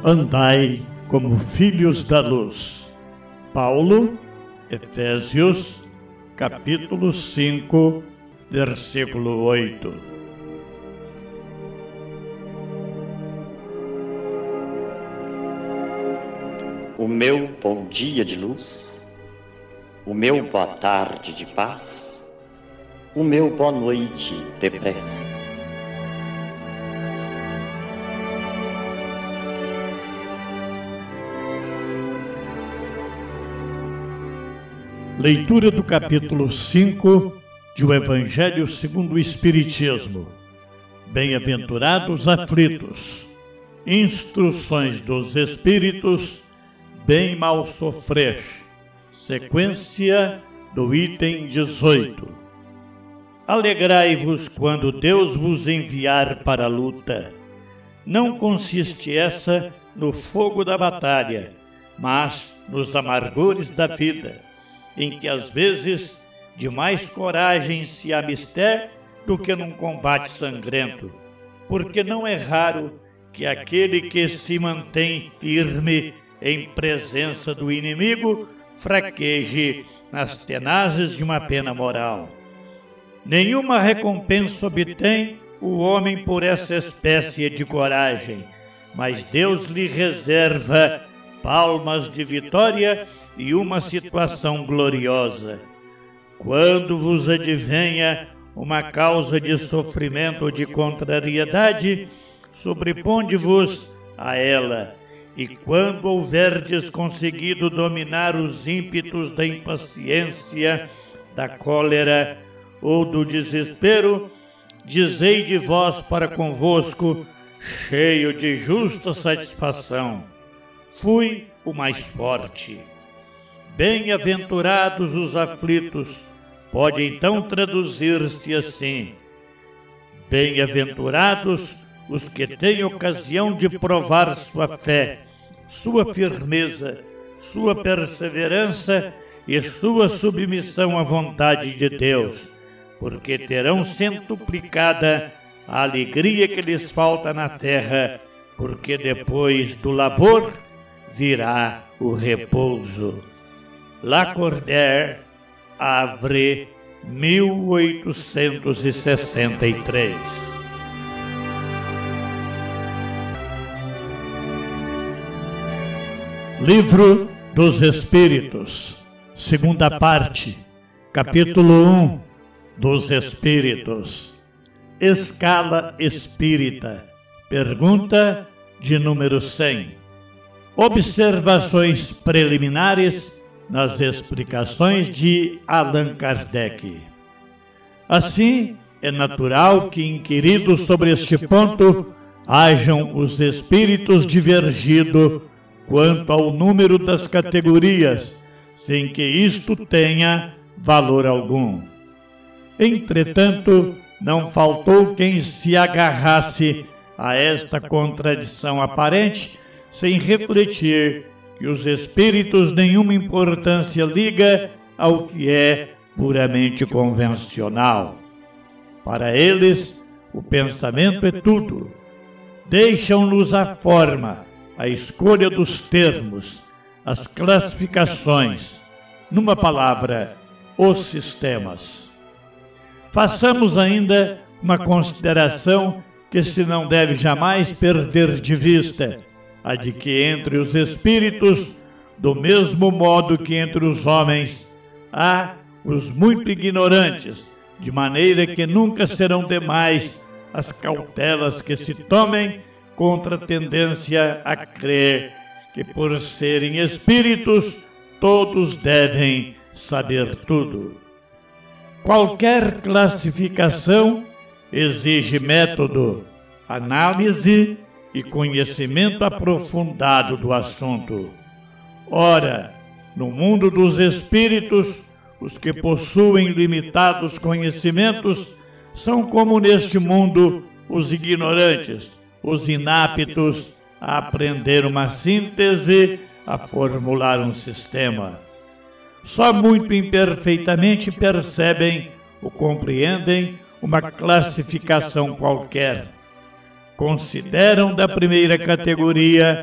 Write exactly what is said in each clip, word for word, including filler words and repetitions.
Andai como filhos da luz. Paulo, Efésios, capítulo cinco, versículo oito. O meu bom dia de luz, o meu boa tarde de paz, o meu boa noite de prece. Leitura do capítulo cinco de O Evangelho segundo o Espiritismo. Bem-aventurados aflitos, instruções dos Espíritos, bem mal sofrer. Sequência do item dezoito. Alegrai-vos quando Deus vos enviar para a luta. Não consiste essa no fogo da batalha, mas nos amargores da vida, em que às vezes de mais coragem se há mister do que num combate sangrento, porque não é raro que aquele que se mantém firme em presença do inimigo fraqueje nas tenazes de uma pena moral. Nenhuma recompensa obtém o homem por essa espécie de coragem, mas Deus lhe reserva palmas de vitória e uma situação gloriosa. Quando vos advenha uma causa de sofrimento ou de contrariedade, sobreponde-vos a ela, e quando houverdes conseguido dominar os ímpetos da impaciência, da cólera ou do desespero, dizei de vós para convosco, cheio de justa satisfação: fui o mais forte. Bem-aventurados os aflitos, pode então traduzir-se assim: bem-aventurados os que têm ocasião de provar sua fé, sua firmeza, sua perseverança e sua submissão à vontade de Deus, porque terão centuplicada a alegria que lhes falta na terra, porque depois do labor virá o repouso. Lacordaire, Havre, mil oitocentos e sessenta e três. Livro dos Espíritos, segunda parte, capítulo um, dos Espíritos. Escala espírita, pergunta de número cem. Observações preliminares nas explicações de Allan Kardec. Assim, é natural que, inquiridos sobre este ponto, hajam os espíritos divergido quanto ao número das categorias, sem que isto tenha valor algum. Entretanto, não faltou quem se agarrasse a esta contradição aparente, sem refletir que os espíritos nenhuma importância liga ao que é puramente convencional. Para eles, o pensamento é tudo. Deixam-nos a forma, a escolha dos termos, as classificações, numa palavra, os sistemas. Façamos ainda uma consideração que se não deve jamais perder de vista, a de que entre os espíritos, do mesmo modo que entre os homens, há os muito ignorantes, de maneira que nunca serão demais as cautelas que se tomem contra a tendência a crer que, por serem espíritos, todos devem saber tudo. Qualquer classificação exige método, análise e conhecimento aprofundado do assunto. Ora, no mundo dos espíritos, os que possuem limitados conhecimentos são como neste mundo os ignorantes, os inaptos a aprender uma síntese, a formular um sistema. Só muito imperfeitamente percebem ou compreendem uma classificação qualquer. Consideram da primeira categoria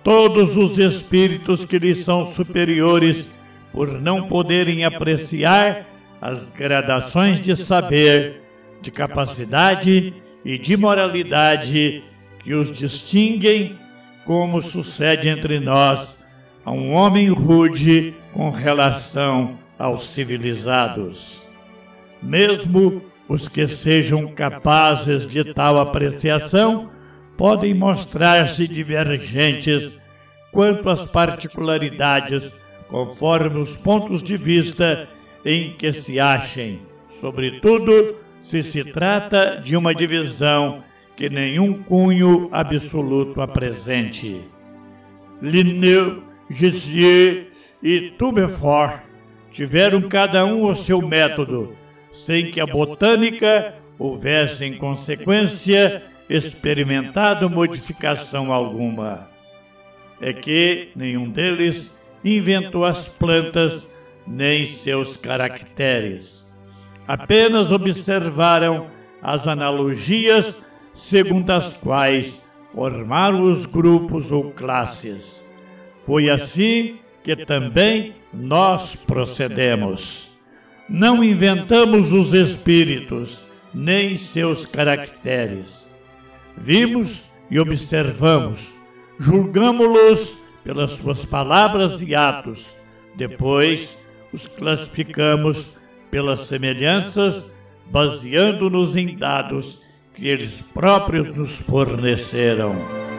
todos os espíritos que lhes são superiores, por não poderem apreciar as gradações de saber, de capacidade e de moralidade que os distinguem, como sucede entre nós a um homem rude com relação aos civilizados. Mesmo os que sejam capazes de tal apreciação podem mostrar-se divergentes quanto às particularidades, conforme os pontos de vista em que se achem, sobretudo se se trata de uma divisão que nenhum cunho absoluto apresente. Linneu, Jussieu e Tournefort tiveram cada um o seu método, sem que a botânica houvesse em consequência experimentado modificação alguma. É que nenhum deles inventou as plantas nem seus caracteres. Apenas observaram as analogias segundo as quais formaram os grupos ou classes. Foi assim que também nós procedemos. Não inventamos os espíritos, nem seus caracteres. Vimos e observamos, julgamo-los pelas suas palavras e atos. Depois, os classificamos pelas semelhanças, baseando-nos em dados que eles próprios nos forneceram.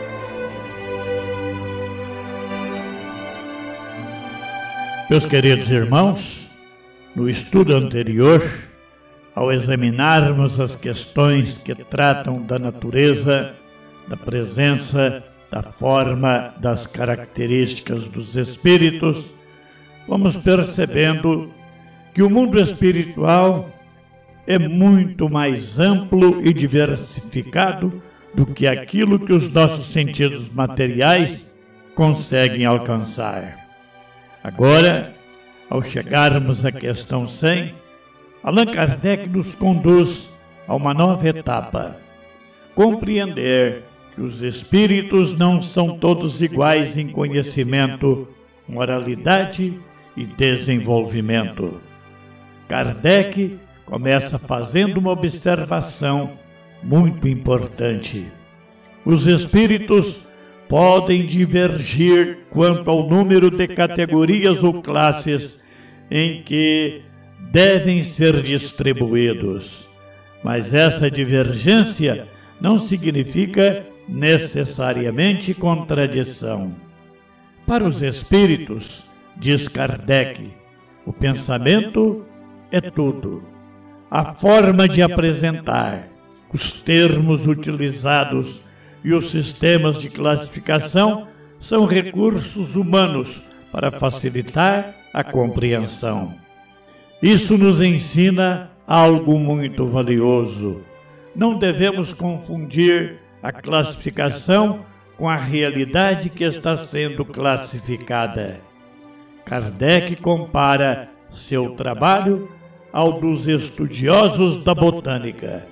Meus queridos irmãos, no estudo anterior, ao examinarmos as questões que tratam da natureza, da presença, da forma, das características dos espíritos, vamos percebendo que o mundo espiritual é muito mais amplo e diversificado do que aquilo que os nossos sentidos materiais conseguem alcançar. Agora, ao chegarmos à questão cem, Allan Kardec nos conduz a uma nova etapa: compreender que os espíritos não são todos iguais em conhecimento, moralidade e desenvolvimento. Kardec começa fazendo uma observação muito importante. Os espíritos podem divergir quanto ao número de categorias ou classes em que devem ser distribuídos, mas essa divergência não significa necessariamente contradição. Para os espíritos, diz Kardec, o pensamento é tudo. A forma de apresentar, os termos utilizados e os sistemas de classificação são recursos humanos para facilitar a compreensão. Isso nos ensina algo muito valioso. Não devemos confundir a classificação com a realidade que está sendo classificada. Kardec compara seu trabalho ao dos estudiosos da botânica.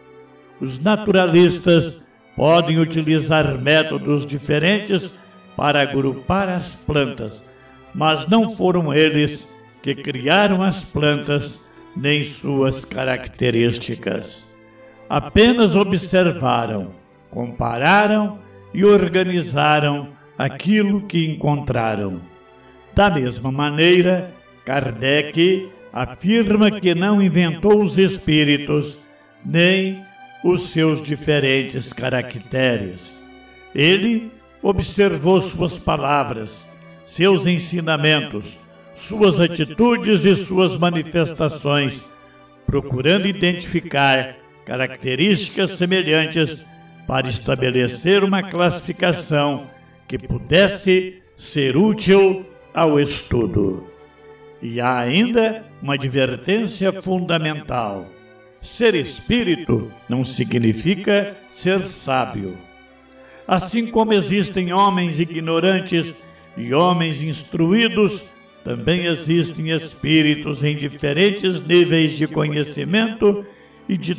Os naturalistas podem utilizar métodos diferentes para agrupar as plantas, mas não foram eles que criaram as plantas nem suas características. Apenas observaram, compararam e organizaram aquilo que encontraram. Da mesma maneira, Kardec afirma que não inventou os espíritos, nem os seus diferentes caracteres. Ele observou suas palavras, seus ensinamentos, suas atitudes e suas manifestações, procurando identificar características semelhantes para estabelecer uma classificação que pudesse ser útil ao estudo. E há ainda uma advertência fundamental: ser espírito não significa ser sábio. Assim como existem homens ignorantes e homens instruídos, também existem espíritos em diferentes níveis de conhecimento e de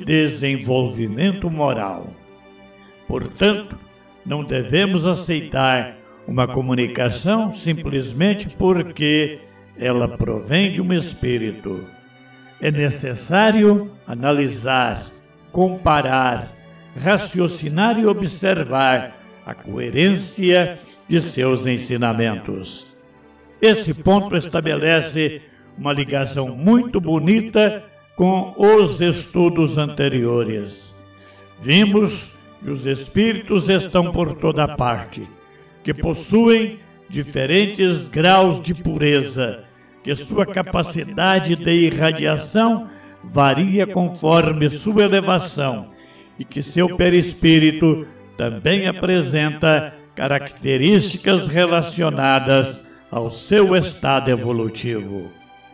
desenvolvimento moral. Portanto, não devemos aceitar uma comunicação simplesmente porque ela provém de um espírito. É necessário analisar, comparar, raciocinar e observar a coerência de seus ensinamentos. Esse ponto estabelece uma ligação muito bonita com os estudos anteriores. Vimos que os espíritos estão por toda parte, que possuem diferentes graus de pureza, que sua capacidade de irradiação varia conforme sua elevação e que seu perispírito também apresenta características relacionadas ao seu estado evolutivo.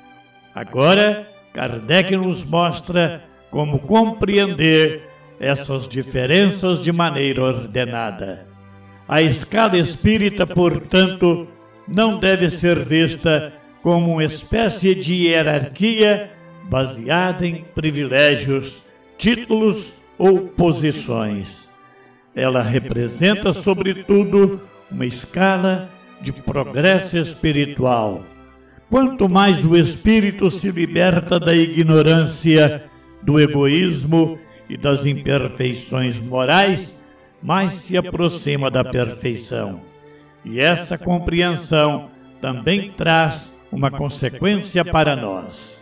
Agora, Kardec nos mostra como compreender essas diferenças de maneira ordenada. A escala espírita, portanto, não deve ser vista como uma espécie de hierarquia baseada em privilégios, títulos ou posições. Ela representa, sobretudo, uma escala de progresso espiritual. Quanto mais o espírito se liberta da ignorância, do egoísmo e das imperfeições morais, mais se aproxima da perfeição. E essa compreensão também traz uma consequência para nós.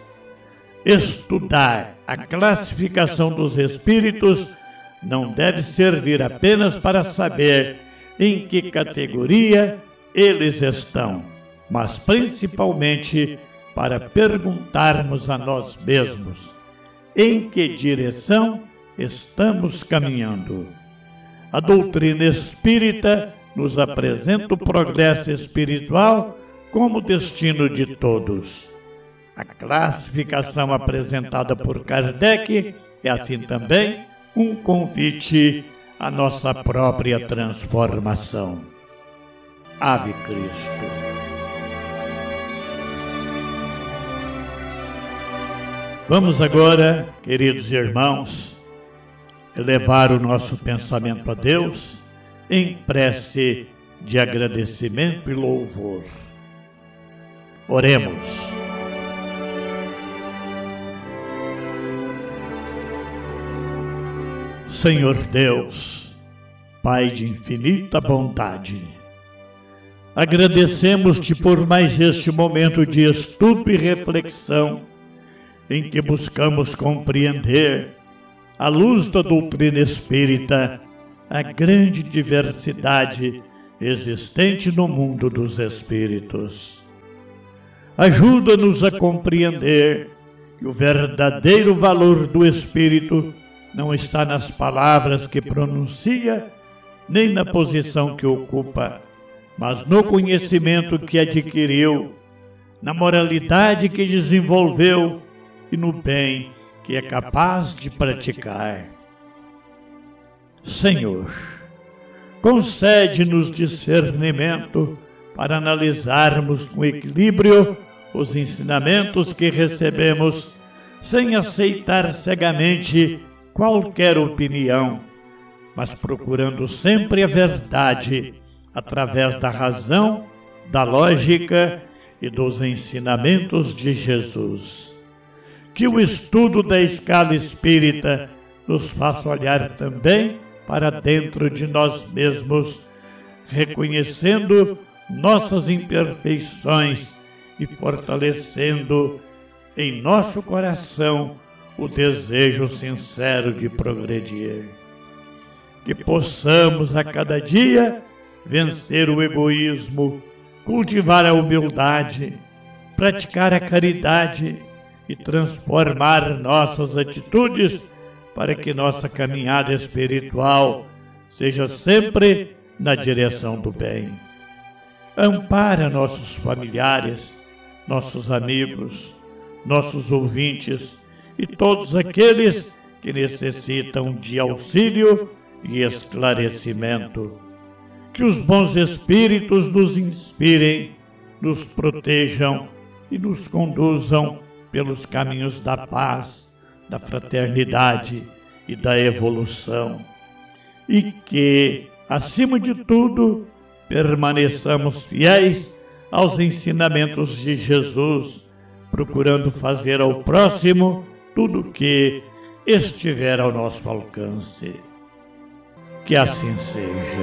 Estudar a classificação dos espíritos não deve servir apenas para saber em que categoria eles estão, mas principalmente para perguntarmos a nós mesmos em que direção estamos caminhando. A doutrina espírita nos apresenta o progresso espiritual como destino de todos. A classificação apresentada por Kardec é assim também um convite à nossa própria transformação. Ave Cristo. Vamos agora, queridos irmãos, elevar o nosso pensamento a Deus em prece de agradecimento e louvor. Oremos. Senhor Deus, Pai de infinita bondade, agradecemos-te por mais este momento de estudo e reflexão em que buscamos compreender, à luz da doutrina espírita, a grande diversidade existente no mundo dos espíritos. Ajuda-nos a compreender que o verdadeiro valor do espírito não está nas palavras que pronuncia, nem na posição que ocupa, mas no conhecimento que adquiriu, na moralidade que desenvolveu e no bem que é capaz de praticar. Senhor, concede-nos discernimento para analisarmos com equilíbrio os ensinamentos que recebemos, sem aceitar cegamente qualquer opinião, mas procurando sempre a verdade através da razão, da lógica e dos ensinamentos de Jesus. Que o estudo da escala espírita nos faça olhar também para dentro de nós mesmos, reconhecendo nossas imperfeições e fortalecendo em nosso coração o desejo sincero de progredir. Que possamos a cada dia vencer o egoísmo, cultivar a humildade, praticar a caridade e transformar nossas atitudes para que nossa caminhada espiritual seja sempre na direção do bem. Ampara nossos familiares, nossos amigos, nossos ouvintes e todos aqueles que necessitam de auxílio e esclarecimento. Que os bons espíritos nos inspirem, nos protejam e nos conduzam pelos caminhos da paz, da fraternidade e da evolução. E que, acima de tudo, permaneçamos fiéis aos ensinamentos de Jesus, procurando fazer ao próximo tudo o que estiver ao nosso alcance. Que assim seja.